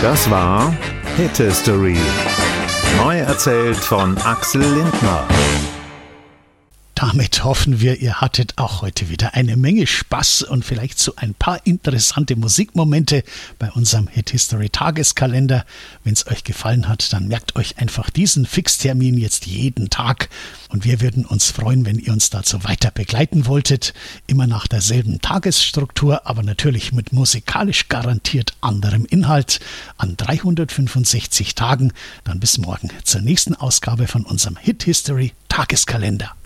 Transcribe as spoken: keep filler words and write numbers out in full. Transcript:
Das war Hit History. Neu erzählt von Axel Lindner. Damit hoffen wir, ihr hattet auch heute wieder eine Menge Spaß und vielleicht so ein paar interessante Musikmomente bei unserem Hit History Tageskalender. Wenn es euch gefallen hat, dann merkt euch einfach diesen Fixtermin jetzt jeden Tag. Und wir würden uns freuen, wenn ihr uns dazu weiter begleiten wolltet. Immer nach derselben Tagesstruktur, aber natürlich mit musikalisch garantiert anderem Inhalt an dreihundertfünfundsechzig Tagen. Dann bis morgen zur nächsten Ausgabe von unserem Hit History Tageskalender.